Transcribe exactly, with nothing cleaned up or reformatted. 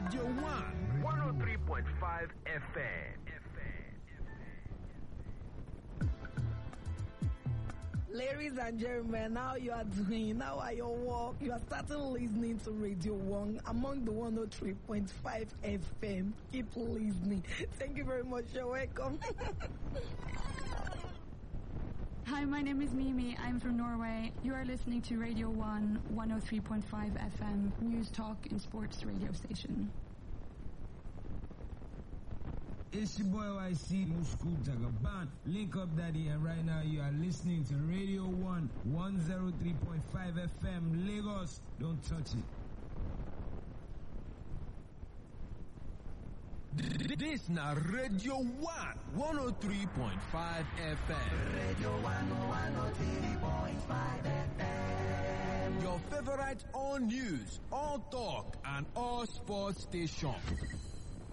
Radio one, one oh three point five F M. Ladies and gentlemen, how you are doing? How are your work? You are starting listening to Radio one among the one oh three point five F M. Keep listening. Thank you very much. You're welcome. Hi, my name is Mimi. I'm from Norway. You are listening to Radio one, one oh three point five F M, News Talk and Sports radio station. It's your boy Y C, Musku Jagaban. Link up, daddy, and right now you are listening to Radio one, one oh three point five F M, Lagos. Don't touch it. This na Radio one, one oh three point five F M. Radio one, one oh three point five F M. Your favorite all news, all talk, and all sports station.